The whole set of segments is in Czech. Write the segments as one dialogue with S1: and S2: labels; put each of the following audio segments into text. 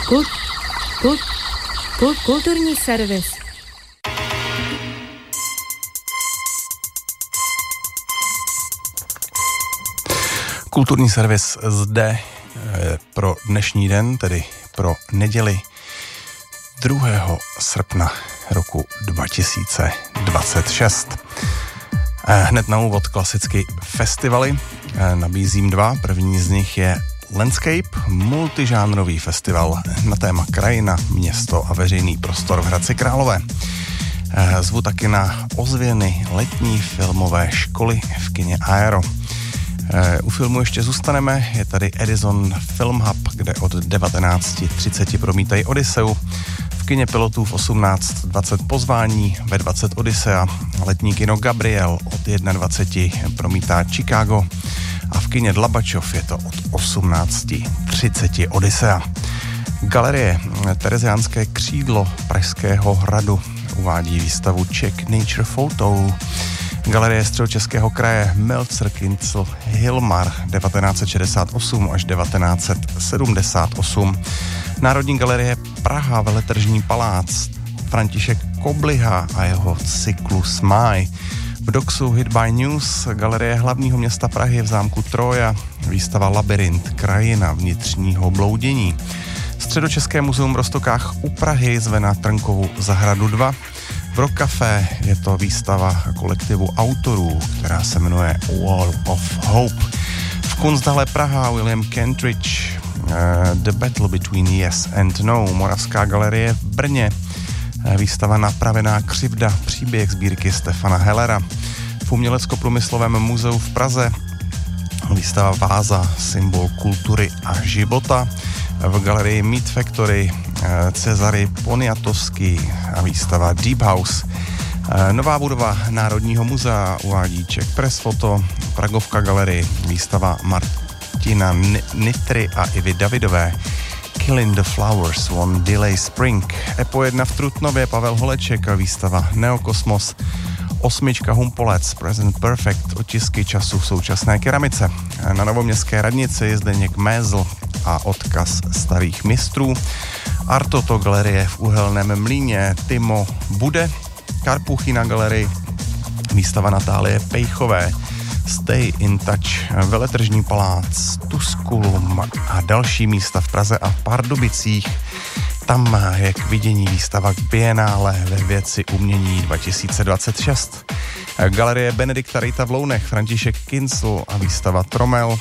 S1: Kulturní servis.
S2: Kulturní servis zde pro dnešní den, tedy pro neděli 2. srpna roku 2026. Hned na úvod klasicky festivaly. Nabízím 2. První z nich je Landscape, multižánrový festival na téma krajina, město a veřejný prostor v Hradci Králové. Zvu taky na ozvěny letní filmové školy v kině Aero. U filmu ještě zůstaneme, je tady Edison Film Hub, kde od 19:30 promítají Odysseu, v kině Pilotů v 18:20 Pozvání, ve 20 Odyssea, letní kino Gabriel od 21:00 promítá Chicago a v kině Dlabačov je to od 18:30 Odyssea. Galerie Tereziánské křídlo Pražského hradu uvádí výstavu Czech Nature Photo. Galerie Středočeského kraje Meltzer Kincl Hilmar 1968 až 1978. Národní galerie Praha Veletržní palác František Kobliha a jeho cyklus Máj. V Doxu Hit by News Galerie hlavního města Prahy v zámku Troja výstava Labyrint krajina vnitřního bloudění. Středočeské muzeum v Roztokách u Prahy zve na Trnkovu zahradu 2. V Rock Café je to výstava kolektivu autorů, která se jmenuje Wall of Hope. V Kunsthalle Praha William Kentridge The Battle Between Yes and No. Moravská galerie v Brně výstava Napravená křivda, příběh sbírky Stefana Hellera. V Umělecko-průmyslovém muzeu v Praze výstava Váza, symbol kultury a života. V galerii Meat Factory Cezary Poniatowski a výstava Deep House. Nová budova Národního muzea uvádí Czech Press Photo, Pragovka galerii výstava Martina Nitry a Ivy Davidové Killing the Flowers One Delay Spring. EPO 1 v Trutnově Pavel Holeček a výstava Neokosmos. 8 Humpolec Present Perfect, otisky času v současné keramice. Na Novoměstské radnici Zdeněk Mézl a odkaz starých mistrů. Artoto galerie v Uhelném Mlýně Timo Bude. Karpuchy galerii výstava Natálie Pejchové. Stay in Touch, Veletržní palác, Tusculum a další místa v Praze a v Pardubicích. Tam je k vidění výstava Bienále ve věci umění 2026. Galerie Benedikta Rejta v Lounech, František Kincl a výstava Tromel.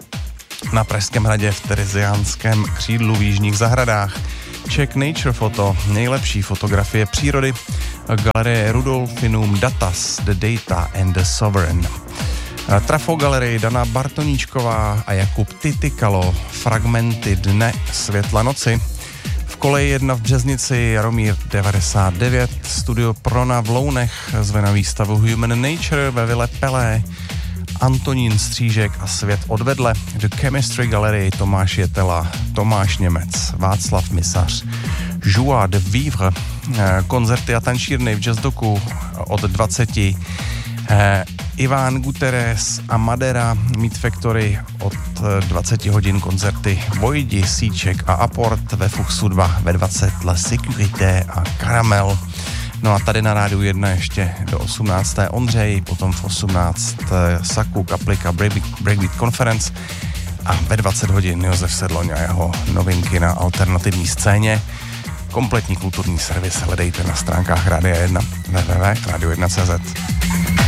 S2: Na Pražském hradě v Tereziánském křídlu v Jižních zahradách Czech Nature Photo, nejlepší fotografie přírody. Galerie Rudolfinum Datas, The Data and the Sovereign. Trafo galerii Dana Bartoníčková a Jakub Titykalo, Fragmenty dne, světla noci. V Koleji 1 v Březnici Jaromír 99, Studio Prona v Lounech zve na výstavu Human Nature ve Vile Pelé, Antonín Střížek a Svět odvedle. The Chemistry Gallery Tomáš Jetela, Tomáš Němec, Václav Misař, Joie de Vivre, koncerty a tančírny v Jazzdoku od 20. Iván Guterres a Madera Meat Factory od 20 hodin koncerty Vojdi, Síček a Aport ve Fuchsu 2 ve 20 La Sécurité a Karamel. No a tady na Rádiu 1 ještě do 18. Ondřej, potom v 18 Saku, Kaplika, Breakbeat Conference a ve 20 hodin Josef Sedloň a jeho novinky na alternativní scéně. Kompletní kulturní servis hledejte na stránkách Rádia 1 www.radio1.cz.